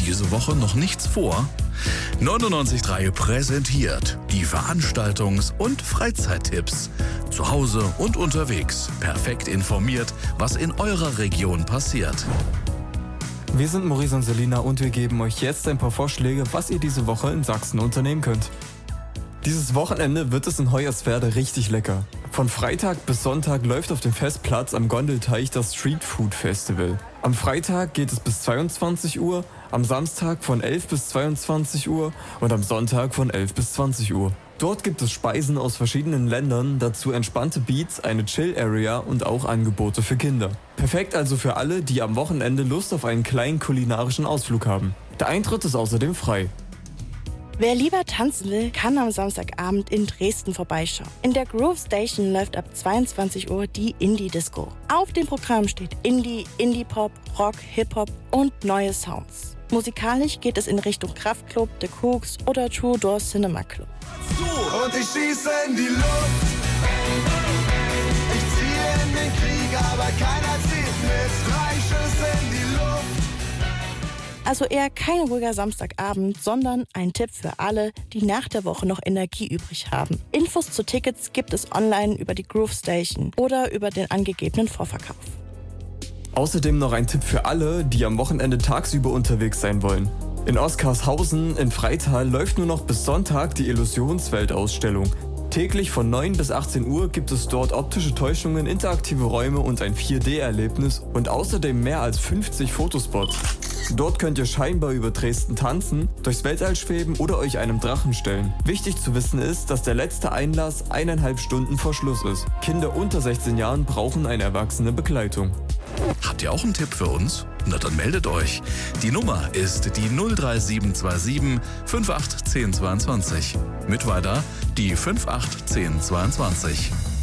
diese Woche noch nichts vor? 99.3 präsentiert die Veranstaltungs- und Freizeittipps. Zu Hause und unterwegs. Perfekt informiert, was in eurer Region passiert. Wir sind Maurice und Selina und wir geben euch jetzt ein paar Vorschläge, was ihr diese Woche in Sachsen unternehmen könnt. Dieses Wochenende wird es in Hoyerswerda richtig lecker. Von Freitag bis Sonntag läuft auf dem Festplatz am Gondelteich das Street Food Festival. Am Freitag geht es bis 22 Uhr, am Samstag von 11 bis 22 Uhr und am Sonntag von 11 bis 20 Uhr. Dort gibt es Speisen aus verschiedenen Ländern, dazu entspannte Beats, eine Chill-Area und auch Angebote für Kinder. Perfekt also für alle, die am Wochenende Lust auf einen kleinen kulinarischen Ausflug haben. Der Eintritt ist außerdem frei. Wer lieber tanzen will, kann am Samstagabend in Dresden vorbeischauen. In der Groove Station läuft ab 22 Uhr die Indie-Disco. Auf dem Programm steht Indie, Indie-Pop, Rock, Hip-Hop und neue Sounds. Musikalisch geht es in Richtung Kraftklub, The Cooks oder True Door Cinema Club. Und ich schieße in die Luft. Ich ziehe in den Krieg, aber keiner zieht mit. 3 Schüsse in die Luft. Also eher kein ruhiger Samstagabend, sondern ein Tipp für alle, die nach der Woche noch Energie übrig haben. Infos zu Tickets gibt es online über die Groove Station oder über den angegebenen Vorverkauf. Außerdem noch ein Tipp für alle, die am Wochenende tagsüber unterwegs sein wollen. In Oskarshausen in Freital läuft nur noch bis Sonntag die Illusionswelt-Ausstellung. Täglich von 9 bis 18 Uhr gibt es dort optische Täuschungen, interaktive Räume und ein 4D-Erlebnis und außerdem mehr als 50 Fotospots. Dort könnt ihr scheinbar über Dresden tanzen, durchs Weltall schweben oder euch einem Drachen stellen. Wichtig zu wissen ist, dass der letzte Einlass 1,5 Stunden vor Schluss ist. Kinder unter 16 Jahren brauchen eine erwachsene Begleitung. Habt ihr auch einen Tipp für uns? Na dann meldet euch. Die Nummer ist die 03727 581022. Mit weiter die 581022.